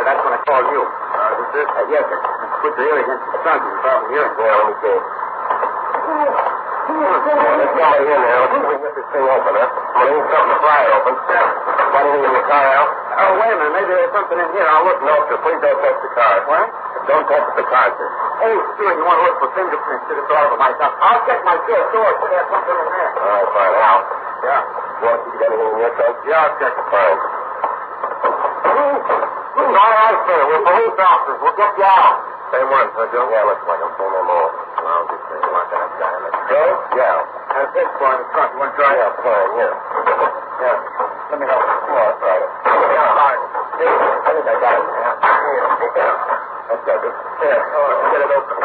That's when I called you. Is this? Yes, sir. Put your ear against the trunk. You probably hear it. Yeah, let me see. Let's go in here now. Let's see if we can get this thing open, huh? I need something to pry it open. Got anything in your car, Al? Oh, wait a minute. Maybe there's something in here. I'll look. No, sir. Please don't touch the car. What? Don't touch the car, sir. Oh, sure. You want to look for fingerprints to the door of my car. I'll check my door. Should have something in there. All right, fine. Al? Yeah. What? You got anything in your trunk? Yeah, I'll check it. Fine. All right, sir. We're police officers. We'll get you out. Same one, huh, Joe? Yeah, looks like him. Same MO. Lousy thing. Lock that guy. Joe? Yeah. There's this boy in the trunk. You want to try it? Yeah, fine. Here. Yeah. Let me help you. Come on, try it. Yeah, all right. I think I got it. Yeah. That's got it. Here. Oh, let's get it open.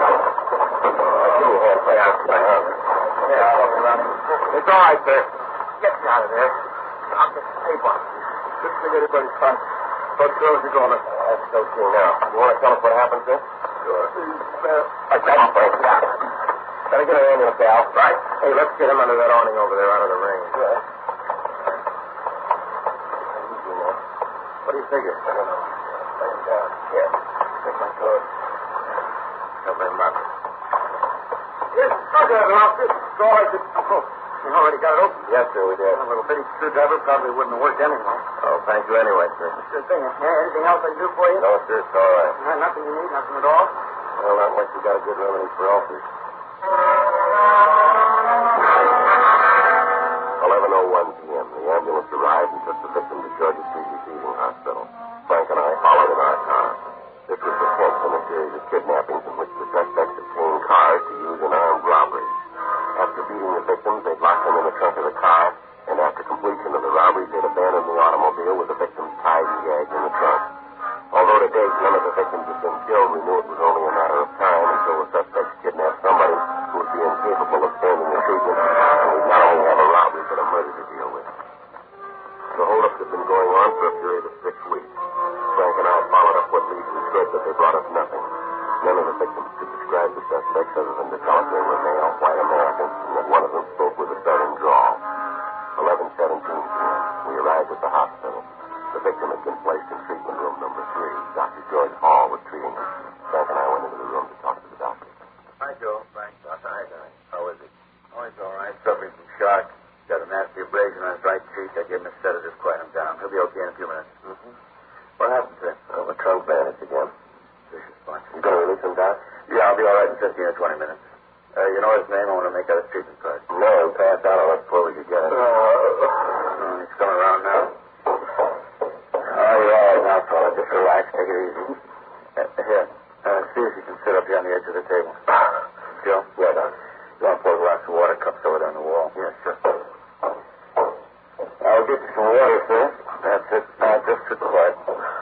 It's all right, sir. Get me out of there. I'll get the tape on. Just think anybody's fun. What girls are going to? That's so cool now. You want to tell us what happened, sir? Sure. I got him, Frank. Yeah. Gotta get an ambulance, Al. Right. Hey, let's get him under that awning over there out of the rain. Yeah. What do you figure? I don't know. Lay him down. Here. Take my coat. Cover him up. Yes, I got it off. It's all right. You already got it open? Yes, sir, we did. A little bitty screwdriver probably wouldn't have worked anyway. Oh, thank you anyway, sir. Sure thing. Anything else I can do for you? No, sir, it's all right. Nothing you need? Nothing at all? Well, not unless you got a good remedy for ulcers. 11:01 p.m. The ambulance arrived and took the victim to Georgia Street Receiving Hospital. Frank and I followed in our car. This was the 10th in a series of kidnappings in which the suspects obtained cars to use in armed robberies. After beating the victims, they'd locked them in the trunk of the car, and after completion of the robberies, they'd abandoned the automobile with the victims tied and gagged in the trunk. Although to date none of the victims had been killed, we knew it was only a matter of time until the suspects kidnapped somebody who would be incapable of standing the treatment, and we'd not only have a robbery but a murder to deal with. The holdups had been going on for a period of 6 weeks. Frank and I followed up what leads we could, but they brought us nothing. None of the victims could describe the suspects other than to tell us they were male, white Americans, and that one of them spoke with a southern drawl. 11:17 p.m. We arrived at the hospital. The victim had been placed in treatment room number 3. Dr. George Hall was treating him. Frank and I went into the room to talk to the doctor. Hi, Joe. Frank. Hi, Johnny. How is he? Oh, he's all right. Suffering from shock. Got a nasty abrasion on his right cheek. I gave him a sedative to quiet him down. He'll be okay in a few minutes. Mm-hmm. What happened to him? Oh, the trunk bandage again. Vicious bunch. You going to release him, Doc? Yeah, I'll be all right in 15 or 20 minutes. You know his name? I want to make out his treatment card. No, he passed out on us before we could get it. He's coming around now. Oh, you're all right now, fella. Just relax. Take it easy. Here. See if you can sit up here on the edge of the table. Joe? Yeah, Doc. You want to pour a glass of water, cups over there on the wall? Yeah, sure. I'll get you some water, sir. That's it. Now, just sit quiet.